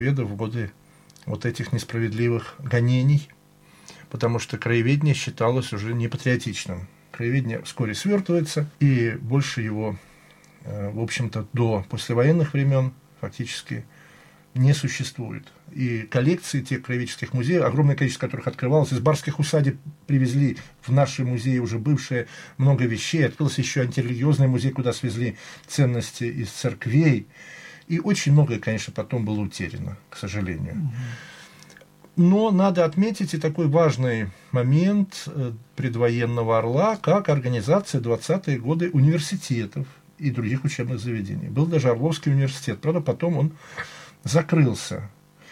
в годы вот этих несправедливых гонений, потому что краеведение считалось уже непатриотичным. Краеведение вскоре свертывается, и больше его, в общем-то, до послевоенных времен фактически не существует. И коллекции тех краеведческих музеев, огромное количество которых открывалось, из барских усадеб привезли в наши музеи уже бывшие много вещей, открылся еще антирелигиозный музей, куда свезли ценности из церквей, и очень многое, конечно, потом было утеряно, к сожалению. Но надо отметить и такой важный момент предвоенного Орла, как организация 20-е годы университетов и других учебных заведений. Был даже Орловский университет, правда, потом он закрылся.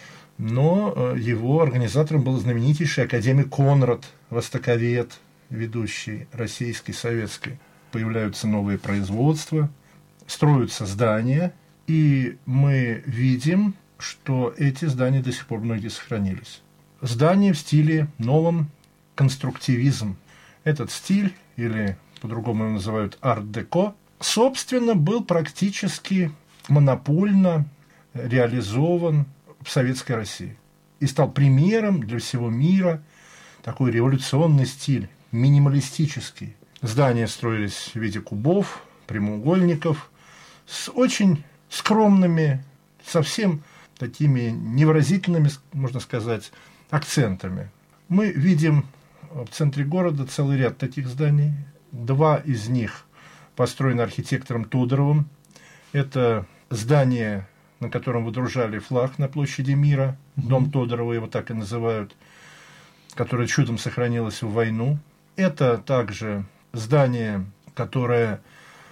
Но его организатором был знаменитейший академик Конрад, востоковед, ведущий российский, советский. Появляются новые производства, строятся здания, и мы видим, что эти здания до сих пор многие сохранились. Здания в стиле новом, конструктивизм. Этот стиль, или по-другому его называют арт-деко, собственно, был практически монопольно реализован в Советской России и стал примером для всего мира. Такой революционный стиль, минималистический. Здания строились в виде кубов, прямоугольников, с очень скромными, совсем такими невыразительными, можно сказать, акцентами. Мы видим в центре города целый ряд таких зданий. Два из них построены архитектором Тодоровым. Это здание, на котором выдружали флаг на площади Мира, дом Тодорова, его так и называют, которое чудом сохранилось в войну. Это также здание, которое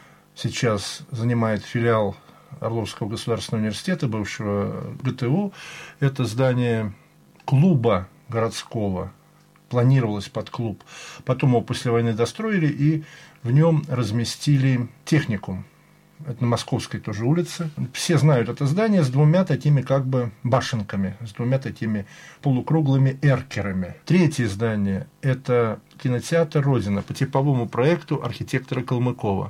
сейчас занимает филиал Орловского государственного университета, бывшего ГТУ. Это здание клуба городского, планировалось под клуб. Потом его после войны достроили, и в нем разместили техникум. Это на Московской тоже улице. Все знают это здание с двумя такими как бы башенками, с двумя такими полукруглыми эркерами. Третье здание – это кинотеатр «Родина» по типовому проекту архитектора Калмыкова.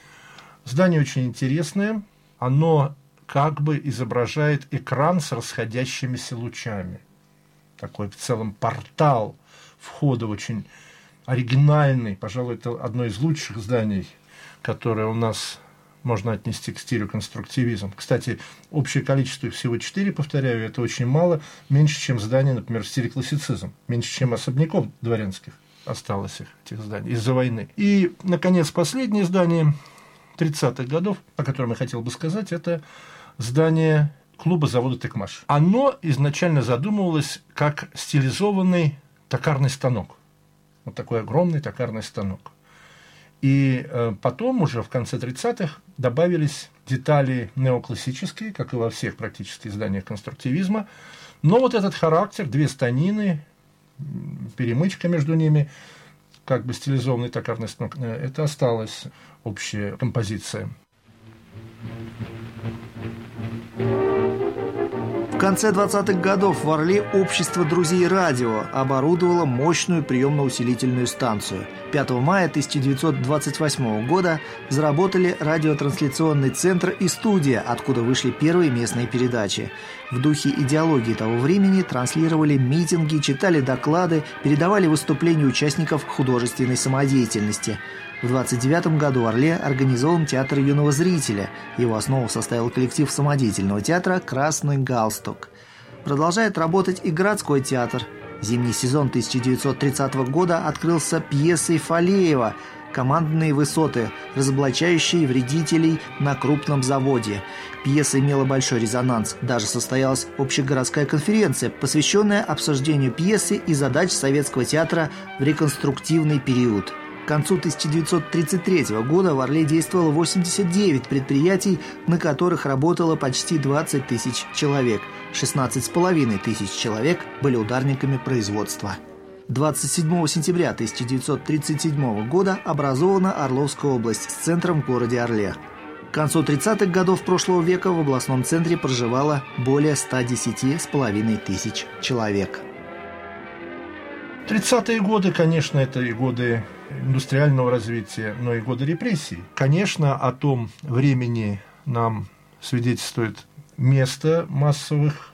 Здание очень интересное. Оно как бы изображает экран с расходящимися лучами. Такой в целом портал входа очень оригинальный. Пожалуй, это одно из лучших зданий, которое у нас можно отнести к стилю конструктивизм. Кстати, общее количество их всего 4, повторяю, это очень мало, меньше, чем здания, например, в стиле классицизм, меньше, чем особняков дворянских осталось их, этих зданий, из-за войны. И, наконец, последнее здание 30-х годов, о котором я хотел бы сказать, это здание клуба завода «Токмаш». Оно изначально задумывалось как стилизованный токарный станок. Вот такой огромный токарный станок. И потом, уже в конце 30-х, добавились детали неоклассические, как и во всех практически зданиях конструктивизма. Но вот этот характер, две станины, перемычка между ними, как бы стилизованный токарный станок, это осталась общая композиция. В конце 20-х годов в Орле общество друзей радио оборудовало мощную приемно-усилительную станцию. 5 мая 1928 года заработали радиотрансляционный центр и студия, откуда вышли первые местные передачи. В духе идеологии того времени транслировали митинги, читали доклады, передавали выступления участников художественной самодеятельности. В 1929 году в Орле организован театр юного зрителя. Его основу составил коллектив самодеятельного театра «Красный галстук». Продолжает работать и городской театр. Зимний сезон 1930 года открылся пьесой Фалеева «Командные высоты, разоблачающие вредителей на крупном заводе». Пьеса имела большой резонанс. Даже состоялась общегородская конференция, посвященная обсуждению пьесы и задач советского театра в реконструктивный период. К концу 1933 года в Орле действовало 89 предприятий, на которых работало почти 20 тысяч человек. 16,5 тысяч человек были ударниками производства. 27 сентября 1937 года образована Орловская область с центром в городе Орле. К концу 30-х годов прошлого века в областном центре проживало более 110,5 тысяч человек. 30-е годы, конечно, это и годы индустриального развития, но и годы репрессий. Конечно, о том времени нам свидетельствует место массовых